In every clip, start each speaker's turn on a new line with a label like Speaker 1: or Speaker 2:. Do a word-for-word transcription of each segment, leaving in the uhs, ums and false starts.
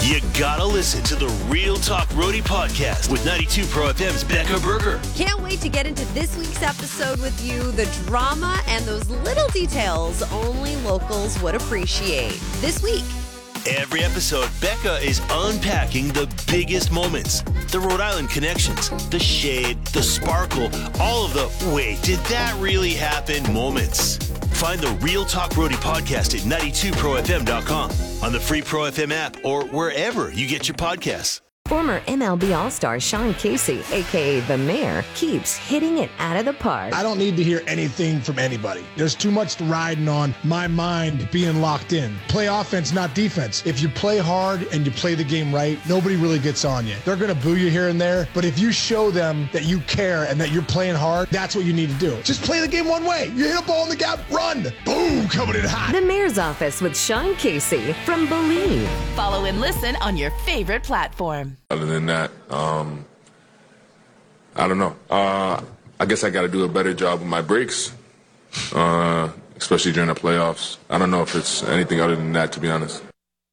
Speaker 1: You gotta listen to the Real Talk Roadie podcast with ninety-two Pro F M's Becca Berger.
Speaker 2: Can't wait to get into this week's episode with you. The drama and those little details only locals would appreciate. This week.
Speaker 1: Every episode, Becca is unpacking the biggest moments. The Rhode Island connections, the shade, the sparkle, all of the wait, did that really happen moments. Find the Real Talk Roadie podcast at ninety-two pro f m dot com, on the free Pro F M app, or wherever you get your podcasts.
Speaker 3: Former M L B All-Star Sean Casey, a k a. The Mayor, keeps hitting it out of the park.
Speaker 4: I don't need to hear anything from anybody. There's too much riding on my mind being locked in. Play offense, not defense. If you play hard and you play the game right, nobody really gets on you. They're going to boo you here and there, but if you show them that you care and that you're playing hard, that's what you need to do. Just play the game one way. You hit a ball in the gap, run. Boom, coming in hot.
Speaker 3: The Mayor's Office with Sean Casey from Believe.
Speaker 5: Follow and listen on your favorite platform.
Speaker 6: Other than that, um, I don't know. Uh, I guess I got to do a better job with my breaks, uh, especially during the playoffs. I don't know if it's anything other than that, to be honest.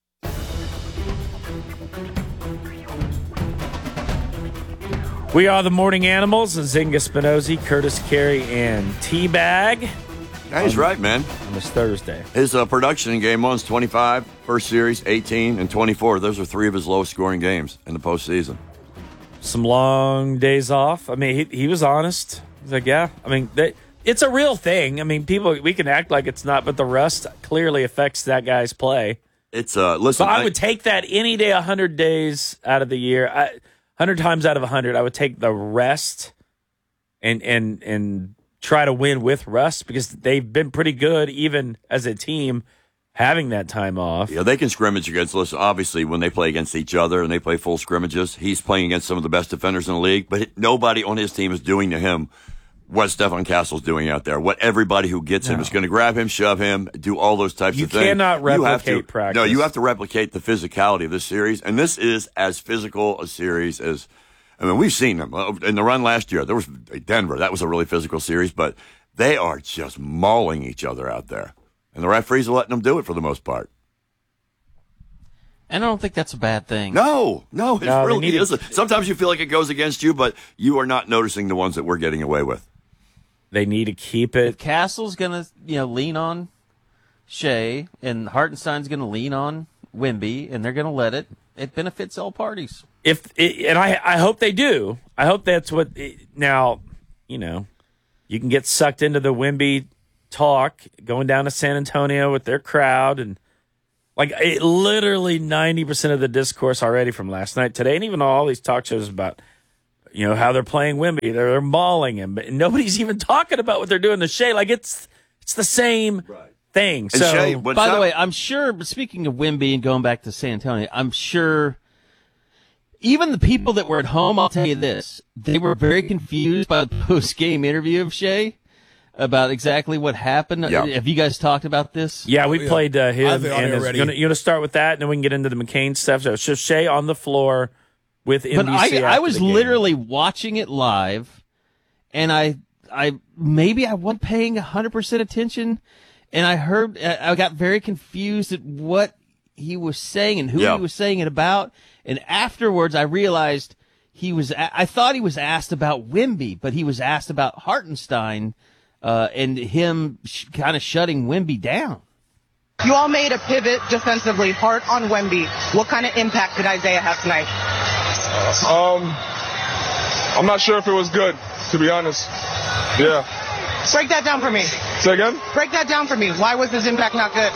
Speaker 7: We are the Morning Animals, Zinga Spinozzi, Curtis Carey, and T-Bag.
Speaker 8: Yeah, he's right, man.
Speaker 7: On this Thursday.
Speaker 8: His uh, production in game one's twenty-five, first series, eighteen, and twenty-four. Those are three of his lowest scoring games in the postseason.
Speaker 7: Some long days off. I mean, he, he was honest. He's like, yeah. I mean, they, it's a real thing. I mean, people, we can act like it's not, but the rust clearly affects that guy's play.
Speaker 8: It's, uh, listen.
Speaker 7: But I
Speaker 8: I,
Speaker 7: would take that any day, one hundred days out of the year. I, one hundred times out of one hundred, I would take the rest and, and, and, try to win with rust, because they've been pretty good even as a team having that time off.
Speaker 8: Yeah, they can scrimmage against, listen, obviously when they play against each other and they play full scrimmages, he's playing against some of the best defenders in the league, but nobody on his team is doing to him what Stefan Castle's doing out there. What everybody who gets no. him is going to grab him, shove him, do all those types
Speaker 7: you
Speaker 8: of things.
Speaker 7: You cannot replicate
Speaker 8: you have to,
Speaker 7: practice.
Speaker 8: No, you have to replicate the physicality of this series, and this is as physical a series as, I mean, we've seen them. In the run last year, there was Denver. That was a really physical series, but they are just mauling each other out there. And the referees are letting them do it for the most part.
Speaker 9: And I don't think that's a bad thing.
Speaker 8: No, no, it
Speaker 7: no,
Speaker 8: really
Speaker 7: to,
Speaker 8: isn't. Sometimes you feel like it goes against you, but you are not noticing the ones that we're getting away with.
Speaker 7: They need to keep it.
Speaker 9: If Castle's going to, you know, lean on Shea, and Hartenstein's going to lean on Wemby, and they're going to let it, it benefits all parties.
Speaker 7: If it, and I, I hope they do. I hope that's what. It, now, you know, you can get sucked into the Wemby talk going down to San Antonio with their crowd, and like it, literally ninety percent of the discourse already from last night, today, and even all these talk shows about, you know, how they're playing Wemby, they're, they're mauling him, but nobody's even talking about what they're doing to Shea. Like it's it's the same right. thing.
Speaker 8: And
Speaker 7: so,
Speaker 8: Shea,
Speaker 9: by that? the way, I'm sure. Speaking of Wemby and going back to San Antonio, I'm sure. Even the people that were at home, I'll tell you this, they were very confused by the post-game interview of Shea about exactly what happened.
Speaker 8: Yeah.
Speaker 9: Have you guys talked about this?
Speaker 7: Yeah, we
Speaker 4: oh, yeah.
Speaker 7: played uh, him.
Speaker 4: And
Speaker 7: and gonna, you want to start with that, and then we can get into the McCain stuff. So, so Shea on the floor with N B C.
Speaker 9: But I, I was literally watching it live, and I, I maybe I wasn't paying one hundred percent attention, and I heard, I got very confused at what he was saying and who
Speaker 8: yeah.
Speaker 9: he was saying it about. And afterwards, I realized he was. I thought he was asked about Wemby, but he was asked about Hartenstein uh, and him sh- kind of shutting Wemby down.
Speaker 10: You all made a pivot defensively, hard on Wemby. What kind of impact did Isaiah have tonight?
Speaker 6: Um, I'm not sure if it was good, to be honest. Yeah.
Speaker 10: Break that down for me.
Speaker 6: Say again?
Speaker 10: Break that down for me. Why was his impact not good?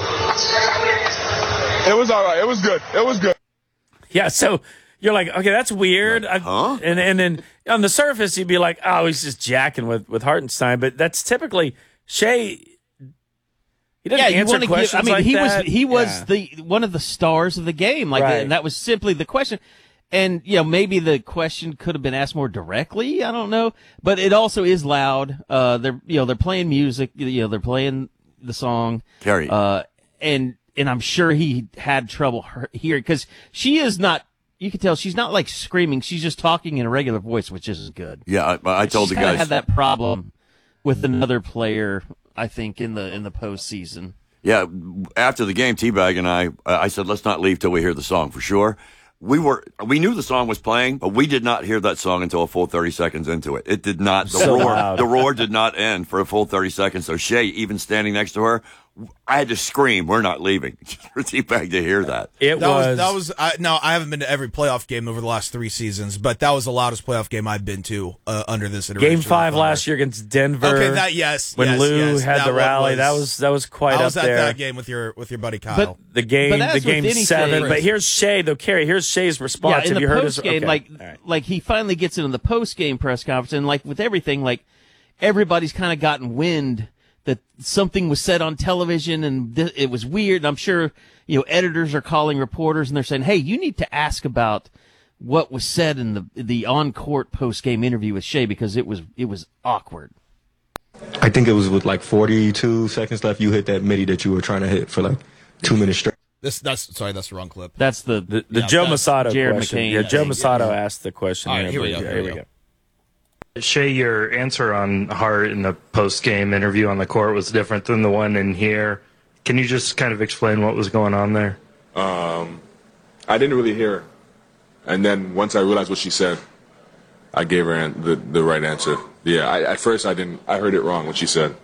Speaker 6: It was all right. It was good. It was good.
Speaker 7: Yeah, so you're like, okay, that's weird.
Speaker 8: Like, huh?
Speaker 7: And and then on the surface, you'd be like, oh, he's just jacking with, with Hartenstein. But that's typically Shea. He doesn't
Speaker 9: yeah,
Speaker 7: answer
Speaker 9: you
Speaker 7: questions
Speaker 9: give, I mean,
Speaker 7: like
Speaker 9: he
Speaker 7: that.
Speaker 9: was he was
Speaker 7: yeah.
Speaker 9: the one of the stars of the game, like,
Speaker 7: right.
Speaker 9: and that was simply the question. And you know, maybe the question could have been asked more directly. I don't know, but it also is loud. Uh, they're you know they're playing music. You know, they're playing the song.
Speaker 8: Carrie.
Speaker 9: Uh, and and I'm sure he had trouble hearing because she is not. You can tell she's not like screaming. She's just talking in a regular voice, which isn't good.
Speaker 8: Yeah, I, I told
Speaker 9: She's
Speaker 8: the guys
Speaker 9: had that problem with another player. I think in the in the postseason.
Speaker 8: Yeah, after the game, T-Bag and I, uh, I said, let's not leave till we hear the song for sure. We were, we knew the song was playing, but we did not hear that song until a full thirty seconds into it. It did not, the
Speaker 7: So
Speaker 8: roar,
Speaker 7: loud.
Speaker 8: the roar did not end for a full thirty seconds. So Shea, even standing next to her, I had to scream, we're not leaving, for T-Bag to hear that.
Speaker 7: It
Speaker 11: That was,
Speaker 7: was,
Speaker 11: that was I, no, I haven't been to every playoff game over the last three seasons, but that was the loudest playoff game I've been to uh, under this iteration.
Speaker 7: Game
Speaker 11: of
Speaker 7: five
Speaker 11: Thunder.
Speaker 7: last year against Denver.
Speaker 11: Okay, that yes,
Speaker 7: when
Speaker 11: yes,
Speaker 7: Lou
Speaker 11: yes,
Speaker 7: had
Speaker 11: that
Speaker 7: the
Speaker 11: one
Speaker 7: rally,
Speaker 11: was-
Speaker 7: that was that was quite
Speaker 11: I was
Speaker 7: up
Speaker 11: at
Speaker 7: there.
Speaker 11: that game with your with your buddy Kyle.
Speaker 9: But
Speaker 7: The game,
Speaker 9: But
Speaker 7: the
Speaker 9: as with
Speaker 7: game
Speaker 9: anything-
Speaker 7: seven. But here's Shea though. Carrie, here's Shea's response.
Speaker 9: Yeah, in
Speaker 7: Have
Speaker 9: the
Speaker 7: you heard his
Speaker 9: post game,
Speaker 7: okay.
Speaker 9: like
Speaker 7: All right.
Speaker 9: like he finally gets into the post game press conference, and like with everything, like everybody's kind of gotten wind that something was said on television and th- it was weird. And I'm sure you know editors are calling reporters and they're saying, "Hey, you need to ask about what was said in the the on court post game interview with Shea because it was it was awkward."
Speaker 12: I think it was with like forty-two seconds left. You hit that midi that you were trying to hit for like two minutes straight.
Speaker 11: This that's sorry, that's the wrong clip.
Speaker 9: That's the
Speaker 7: The, the
Speaker 11: Yeah,
Speaker 7: Joe
Speaker 11: that's
Speaker 7: Masato
Speaker 9: Jared
Speaker 7: question.
Speaker 9: McCain,
Speaker 7: yeah,
Speaker 9: I
Speaker 7: Joe
Speaker 9: think.
Speaker 7: Masato asked the question.
Speaker 11: All right, here we
Speaker 7: but
Speaker 11: go,
Speaker 7: yeah,
Speaker 11: here we go.
Speaker 13: Shea, your answer on Hart in the post-game interview on the court was different than the one in here. Can you just kind of explain what was going on there?
Speaker 6: Um, I didn't really hear her. And then once I realized what she said, I gave her an, the, the right answer. Yeah, I, at first I didn't. I heard it wrong what she said.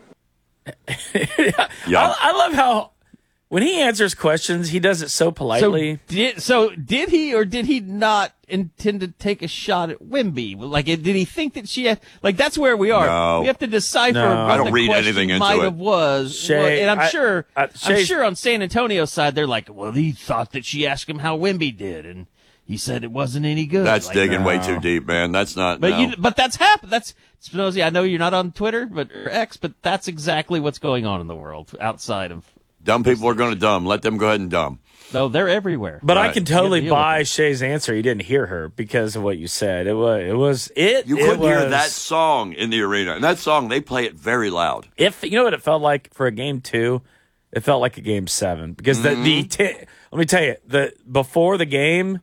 Speaker 7: I, I love how when he answers questions, he does it so politely.
Speaker 9: So did, so did he or did he not intend to take a shot at Wemby? Like, did he think that she had, like, that's where we are.
Speaker 8: No.
Speaker 9: We have to decipher
Speaker 7: No.
Speaker 9: what
Speaker 8: I don't
Speaker 9: the
Speaker 8: read
Speaker 9: question
Speaker 8: anything into
Speaker 9: might
Speaker 8: it.
Speaker 9: have was.
Speaker 7: Shea,
Speaker 9: Well, and I'm
Speaker 7: I-
Speaker 9: sure,
Speaker 7: I-
Speaker 9: I'm
Speaker 7: Shea's-
Speaker 9: sure on San Antonio's side, they're like, well, he thought that she asked him how Wemby did, and he said it wasn't any good.
Speaker 8: That's
Speaker 9: Like,
Speaker 8: digging
Speaker 7: no.
Speaker 8: way too deep, man. That's not,
Speaker 9: But
Speaker 8: no.
Speaker 9: you, but that's happened. That's Spinozzi. I know you're not on Twitter, but or X, but that's exactly what's going on in the world outside of.
Speaker 8: Dumb people are going to dumb. Let them go ahead and dumb.
Speaker 9: No, they're everywhere.
Speaker 7: But I
Speaker 8: Right.
Speaker 7: can totally
Speaker 9: You gotta deal
Speaker 7: buy
Speaker 9: with
Speaker 7: Shea's answer. He didn't hear her because of what you said. It was it was it.
Speaker 8: You
Speaker 7: it
Speaker 8: couldn't hear
Speaker 7: was-
Speaker 8: that song in the arena. And that song, they play it very loud.
Speaker 7: If you know what it felt like for a game two, it felt like a game seven because the the t- let me tell you the before the game,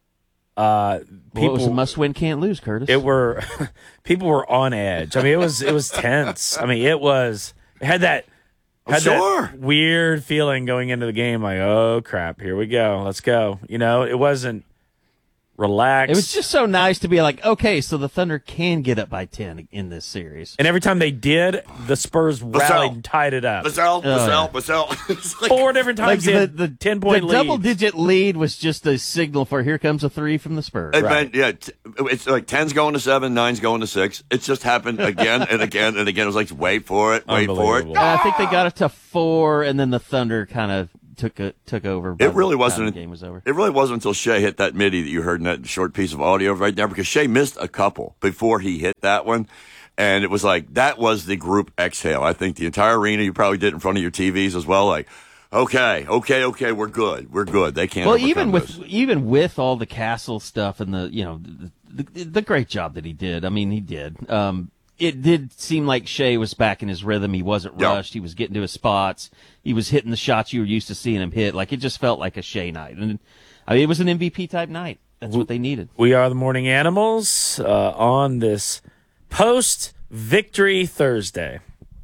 Speaker 7: uh,
Speaker 9: Well, it was a
Speaker 7: people
Speaker 9: must win, can't lose, Curtis.
Speaker 7: it were people were on edge. I mean, it was it was tense. I mean, it was it had that
Speaker 8: Oh,
Speaker 7: had
Speaker 8: sure.
Speaker 7: that weird feeling going into the game. Like, oh crap, here we go, let's go. You know, it wasn't relaxed.
Speaker 9: It was just so nice to be like, okay, so the Thunder can get up by ten in this series.
Speaker 7: and every time they did, the Spurs rallied and tied it up.
Speaker 8: Vassell,
Speaker 9: Oh,
Speaker 8: Vassell, Vassell. It's like-
Speaker 7: Four different times they
Speaker 9: the,
Speaker 7: had
Speaker 9: the
Speaker 7: ten point
Speaker 9: the
Speaker 7: lead.
Speaker 9: double digit lead was just a signal for here comes a three from the Spurs.
Speaker 8: It meant, yeah, t- it's like ten's going to seven, nine's going to six. It's just happened again and again and again. It was like, wait for it, wait for it.
Speaker 7: Unbelievable.
Speaker 9: And I think they got it to four, and then the Thunder kind of took a, took over. by
Speaker 8: It really
Speaker 9: the time
Speaker 8: wasn't.
Speaker 9: The game was over.
Speaker 8: It really wasn't until Shea hit that midi that you heard in that short piece of audio right there, because Shea missed a couple before he hit that one, and it was like that was the group exhale. I think the entire arena, you probably did in front of your T Vs as well. Like, okay, okay, okay, we're good, we're good. They can't.
Speaker 9: Well,
Speaker 8: overcome
Speaker 9: even with
Speaker 8: this.
Speaker 9: even with all the Castle stuff and the you know the, the, the great job that he did. I mean, he did. Um, it did seem like Shea was back in his rhythm. He wasn't
Speaker 8: Yeah.
Speaker 9: rushed. He was getting to his spots. He was hitting the shots you were used to seeing him hit. Like, it just felt like a Shea night. And I mean, it was an M V P type night. That's what they needed.
Speaker 7: We are the Morning Animals uh, on this post victory Thursday.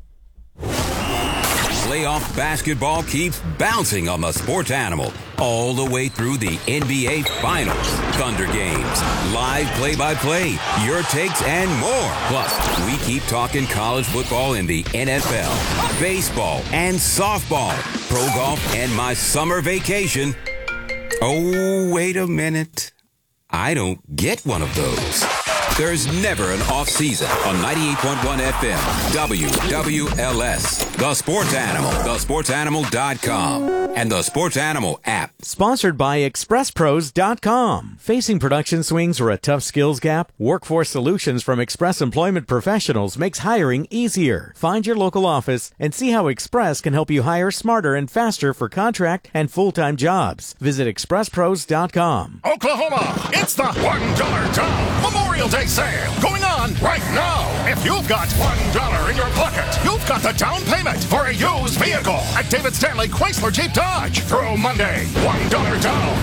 Speaker 14: Playoff basketball keeps bouncing on the Sports Animal all the way through the N B A Finals. Thunder games, live play-by-play, your takes, and more. Plus, we keep talking college football in the N F L, baseball, and softball, pro golf, and my summer vacation. Oh, wait a minute. I don't get one of those. There's never an off season on ninety-eight point one F M, W W L S, The Sports Animal, the sports animal dot com, and the Sports Animal app.
Speaker 15: Sponsored by express pros dot com. Facing production swings or a tough skills gap? Workforce Solutions from Express Employment Professionals makes hiring easier. Find your local office and see how Express can help you hire smarter and faster for contract and full-time jobs. Visit express pros dot com.
Speaker 16: Oklahoma, it's the one dollar Dow Memorial Day sale going on right now. If you've got one dollar in your pocket, you've got the down payment for a used vehicle at David Stanley Chrysler Jeep Dodge. Through Monday, one dollar Dow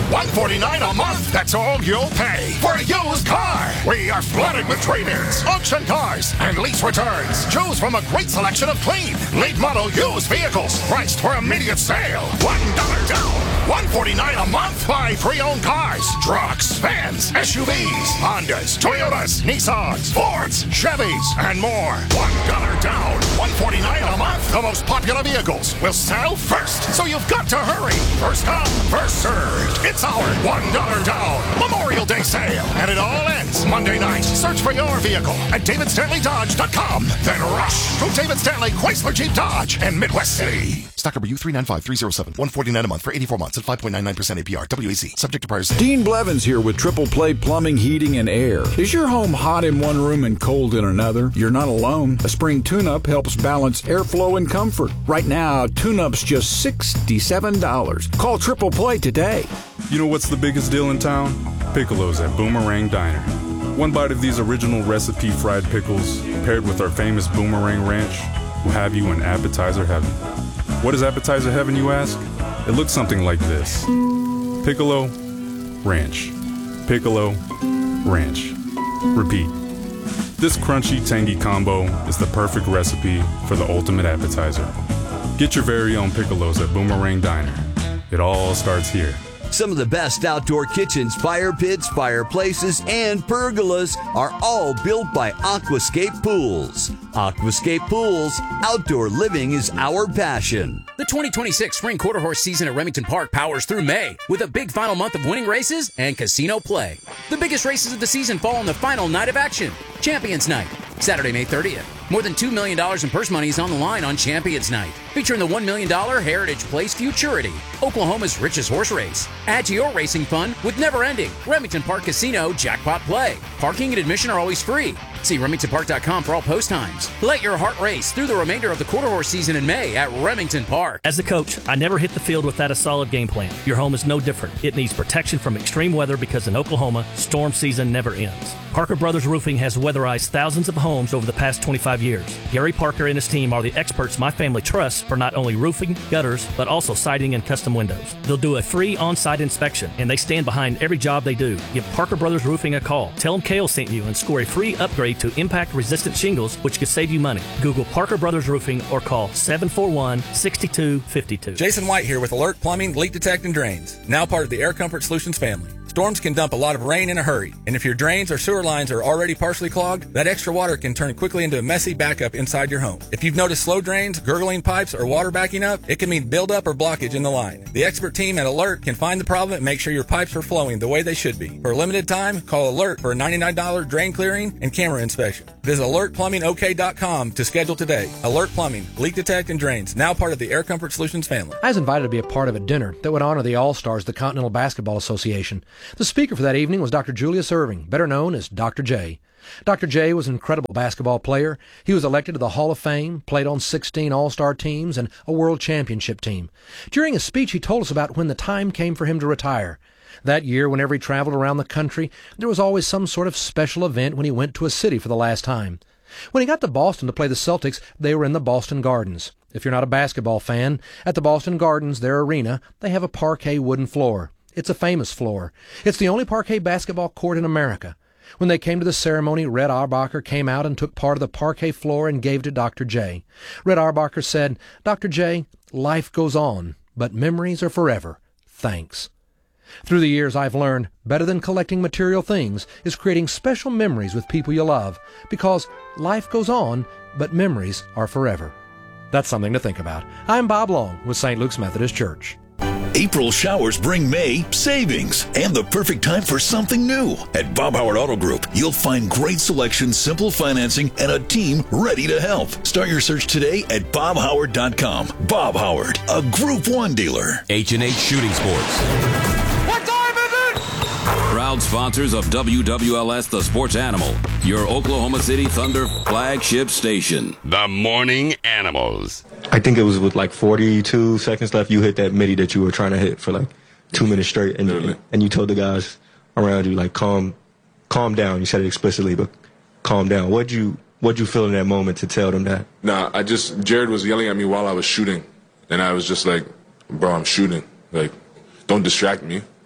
Speaker 16: one forty-nine a month. That's all you'll pay for a used car. We are flooded with trade-ins, auction cars, and lease returns. Choose from a great selection of clean, late model used vehicles priced for immediate sale. one dollar down, one forty-nine a month. Buy pre-owned cars, trucks, vans, S U Vs, Hondas, Toyotas, Nissans, Fords, Chevys, and more. one dollar down, one forty-nine a month. The most popular vehicles will sell first, so you've got to hurry. First come, first served. It's our one dollar down Memorial Day sale, and it all ends Monday night. Search for your vehicle at david stanley dodge dot com. Then rush to David Stanley Chrysler Jeep Dodge in Midwest City.
Speaker 17: Stock number U three nine five three zero seven, one forty-nine a month for eighty-four months at five point nine nine percent A P R. W A C. Subject to prior sale.
Speaker 18: Dean Blevins here with Triple Play Plumbing, Heating, and Air. Is your home hot in one room and cold in another? You're not alone. A spring tune-up helps balance airflow and comfort. Right now, tune-up's just sixty-seven dollars. Call Triple Play today.
Speaker 19: You know what's the biggest deal in town? Piccolos at Boomerang Diner. One bite of these original recipe fried pickles, paired with our famous Boomerang Ranch, will have you in appetizer heaven. What is appetizer heaven, you ask? It looks something like this. Piccolo, ranch. Piccolo, ranch. Repeat. This crunchy, tangy combo is the perfect recipe for the ultimate appetizer. Get your very own Piccolos at Boomerang Diner. It all starts here.
Speaker 20: Some of the best outdoor kitchens, fire pits, fireplaces, and pergolas are all built by Aquascape Pools. Aquascape Pools, outdoor living is our passion.
Speaker 21: The twenty twenty-six Spring Quarter Horse season at Remington Park powers through May with a big final month of winning races and casino play. The biggest races of the season fall on the final night of action, Champions Night, Saturday, May thirtieth. More than two million dollars in purse money is on the line on Champions Night, featuring the one million dollars Heritage Place Futurity, Oklahoma's richest horse race. Add to your racing fun with never-ending Remington Park Casino Jackpot Play. Parking and admission are always free. See Remington Park dot com for all post times. Let your heart race through the remainder of the quarter horse season in May at Remington Park.
Speaker 22: As a coach, I never hit the field without a solid game plan. Your home is no different. It needs protection from extreme weather because in Oklahoma, storm season never ends. Parker Brothers Roofing has weatherized thousands of homes over the past twenty-five years. Gary Parker and his team are the experts my family trusts for not only roofing, gutters, but also siding and custom windows. They'll do a free on-site inspection, and they stand behind every job they do. Give Parker Brothers Roofing a call. Tell them Kale sent you and score a free upgrade to impact-resistant shingles, which could save you money. Google Parker Brothers Roofing or call seven four one, six two five two.
Speaker 23: Jason White here with Alert Plumbing, Leak Detect, and Drains. Now part of the Air Comfort Solutions family. Storms can dump a lot of rain in a hurry, and if your drains or sewer lines are already partially clogged, that extra water can turn quickly into a messy backup inside your home. If you've noticed slow drains, gurgling pipes, or water backing up, it can mean buildup or blockage in the line. The expert team at Alert can find the problem and make sure your pipes are flowing the way they should be. For a limited time, call Alert for a ninety-nine dollars drain clearing and camera inspection. Visit alert plumbing o k dot com to schedule today. Alert Plumbing, Leak Detect, and Drains, now part of the Air Comfort Solutions family.
Speaker 24: I was invited to be a part of a dinner that would honor the All-Stars of the Continental Basketball Association. The speaker for that evening was Doctor Julius Erving, better known as Doctor J. Doctor J was an incredible basketball player. He was elected to the Hall of Fame, played on sixteen All-Star teams and a World Championship team. During his speech, he told us about when the time came for him to retire. That year, whenever he traveled around the country, there was always some sort of special event when he went to a city for the last time. When he got to Boston to play the Celtics, they were in the Boston Gardens. If you're not a basketball fan, at the Boston Gardens, their arena, they have a parquet wooden floor. It's a famous floor. It's the only parquet basketball court in America. When they came to the ceremony, Red Auerbach came out and took part of the parquet floor and gave it to Doctor J. Red Auerbach said, "Doctor J, life goes on, but memories are forever. Thanks." Through the years, I've learned better than collecting material things is creating special memories with people you love, because life goes on, but memories are forever. That's something to think about. I'm Bob Long with Saint Luke's Methodist Church.
Speaker 25: April showers bring May savings and the perfect time for something new. At Bob Howard Auto Group, you'll find great selection, simple financing, and a team ready to help. Start your search today at bob howard dot com. Bob Howard, a Group one dealer.
Speaker 14: H and H Shooting Sports.
Speaker 16: What time is it?
Speaker 14: Proud sponsors of W W L S The Sports Animal, your Oklahoma City Thunder flagship station.
Speaker 26: The Morning Animals.
Speaker 12: I think it was with like forty-two seconds left, you hit that midi that you were trying to hit for like two minutes straight, and you, and you told the guys around you, like, calm calm down. You said it explicitly, but calm down. What'd you, what'd you feel in that moment to tell them that?
Speaker 6: Nah, I just, Jared was yelling at me while I was shooting, and I was just like, bro, I'm shooting. Like, don't distract me.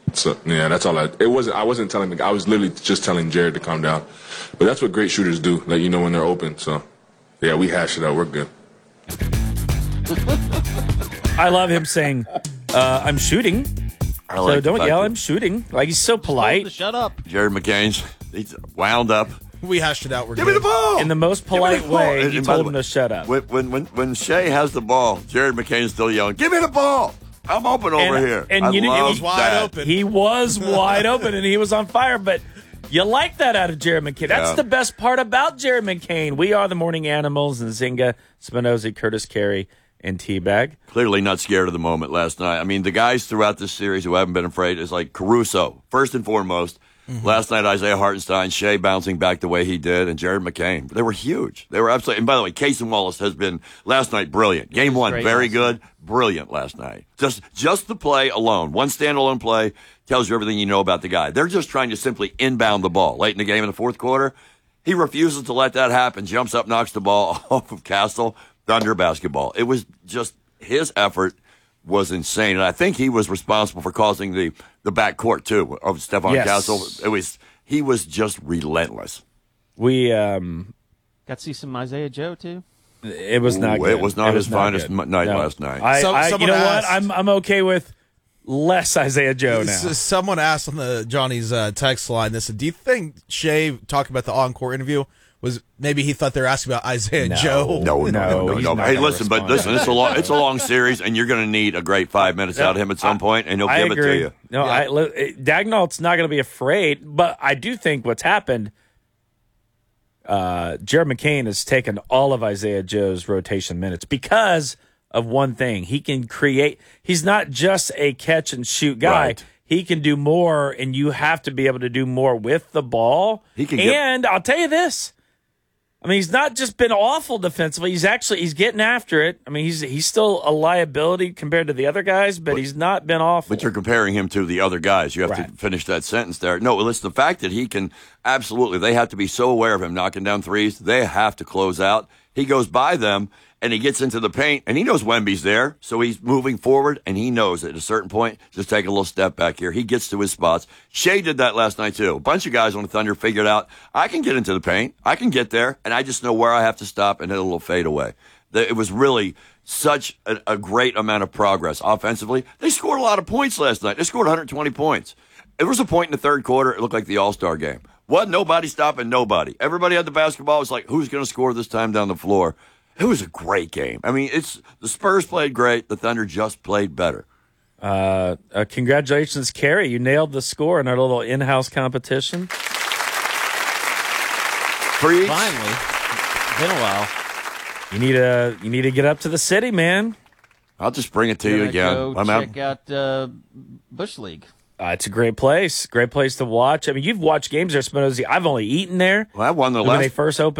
Speaker 6: So yeah, that's all. I. It wasn't. I wasn't telling the guy. I was literally just telling Jared to calm down. But that's what great shooters do. Let you know when they're open. So yeah, we hashed it out. We're good.
Speaker 7: I love him saying, uh, "I'm shooting."
Speaker 8: I
Speaker 7: so
Speaker 8: like the
Speaker 7: don't
Speaker 8: fact
Speaker 7: yell.
Speaker 8: that-
Speaker 7: I'm shooting. Like he's so polite.
Speaker 9: Shut up.
Speaker 8: Jared McCain's he's wound up.
Speaker 11: We hashed it out. We're
Speaker 8: Give
Speaker 11: good.
Speaker 8: me the ball.
Speaker 7: In the most
Speaker 8: Give me
Speaker 7: polite
Speaker 8: the ball.
Speaker 7: way,
Speaker 8: And-
Speaker 7: he
Speaker 8: and by
Speaker 7: told
Speaker 8: the
Speaker 7: him
Speaker 8: way,
Speaker 7: to shut up.
Speaker 8: When when when, when Shea has the ball, Jared McCain's still yelling, "Give me the ball! I'm open over
Speaker 7: and,
Speaker 8: here."
Speaker 7: And
Speaker 8: I
Speaker 7: you know,
Speaker 8: love
Speaker 7: he was
Speaker 11: wide
Speaker 8: that.
Speaker 11: open.
Speaker 7: He was wide open, and he was on fire. But you like that out of Jared McCain. That's
Speaker 8: Yeah.
Speaker 7: the best part about Jared McCain. We are the Morning Animals, and Zinga, Spinozzi, Curtis Carey, and Teabag.
Speaker 8: Clearly not scared of the moment last night. I mean, the guys throughout this series who haven't been afraid is like Caruso, first and foremost. Mm-hmm. Last night, Isaiah Hartenstein, Shea bouncing back the way he did, and Jared McCain. They were huge. They were absolutely. And by the way, Casey Wallace has been last night brilliant. Game one,
Speaker 9: great
Speaker 8: very
Speaker 9: last
Speaker 8: good, brilliant last night. Just just the play alone, one standalone play tells you everything you know about the guy. They're just trying to simply inbound the ball late in the game in the fourth quarter. He refuses to let that happen. Jumps up, knocks the ball off of Castle. Thunder basketball. It was just his effort was insane, and I think he was responsible for causing the the backcourt too of Stephon
Speaker 7: Yes.
Speaker 8: Castle. It was he was just relentless.
Speaker 7: We um,
Speaker 9: Got to see some Isaiah Joe, too.
Speaker 7: it was not
Speaker 8: Ooh,
Speaker 7: good.
Speaker 8: it was not
Speaker 7: It
Speaker 8: his
Speaker 7: not
Speaker 8: finest
Speaker 7: good.
Speaker 8: m- night
Speaker 7: No.
Speaker 8: last night.
Speaker 7: I,
Speaker 11: So-
Speaker 7: I you
Speaker 11: someone
Speaker 7: know
Speaker 11: asked-
Speaker 7: what? I'm I'm okay with less Isaiah Joe now.
Speaker 11: S- Someone asked on the Johnny's uh, text line this. Do you think Shea talking about the encore interview was maybe he thought they were asking about Isaiah
Speaker 7: No.
Speaker 11: Joe?
Speaker 8: No, no, no, no,
Speaker 7: he's
Speaker 8: no.
Speaker 7: not
Speaker 8: Hey,
Speaker 7: gonna
Speaker 8: listen, but
Speaker 7: respond.
Speaker 8: listen, it's a long, it's a long series, and you're going to need a great five minutes out of him at some point, and he'll
Speaker 7: I
Speaker 8: give
Speaker 7: agree.
Speaker 8: it to you.
Speaker 7: No,
Speaker 11: Yeah.
Speaker 7: I, li- Dagnall's not going to be afraid, but I do think what's happened. Uh, Jared McCain has taken all of Isaiah Joe's rotation minutes because of one thing. He can create. He's not just a catch and shoot guy.
Speaker 8: Right.
Speaker 7: He can do more, and you have to be able to do more with the ball.
Speaker 8: He can get-
Speaker 7: and I'll tell you this. I mean, he's not just been awful defensively. He's actually he's getting after it. I mean, he's he's still a liability compared to the other guys, but he's not been awful.
Speaker 8: But you're comparing him to the other guys. You have
Speaker 7: Right.
Speaker 8: to finish that sentence there. No, well, it's the fact that he can absolutely, they have to be so aware of him knocking down threes. They have to close out. He goes by them and he gets into the paint and he knows Wemby's there. So he's moving forward and he knows at a certain point, just take a little step back here. He gets to his spots. Shea did that last night too. A bunch of guys on the Thunder figured out, I can get into the paint. I can get there and I just know where I have to stop and hit a little fade away. It was really such a, a great amount of progress offensively. They scored a lot of points last night. They scored one hundred twenty points. There was a point in the third quarter, it looked like the All-Star game. Wasn't nobody stopping nobody. Everybody had the basketball. It was like, who's going to score this time down the floor? It was a great game. I mean, it's the Spurs played great. The Thunder just played better.
Speaker 7: Uh, uh, congratulations, Carey. You nailed the score in our little in-house competition.
Speaker 8: Preach.
Speaker 9: Finally. Been a while.
Speaker 7: You need to you need to get up to the city, man.
Speaker 8: I'll just bring it to you
Speaker 9: Gonna
Speaker 8: again.
Speaker 9: Go
Speaker 8: I'm
Speaker 9: check
Speaker 8: out.
Speaker 9: out uh, Bush League.
Speaker 7: Uh, it's a great place. Great place to watch. I mean, you've watched games there, Spinozzi. I've only eaten there.
Speaker 8: Well, I won the
Speaker 7: when
Speaker 8: last
Speaker 7: they first opened.